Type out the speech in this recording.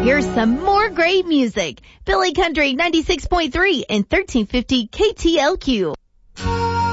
Here's some more great music. Billy Country 96.3 and 1350 KTLQ.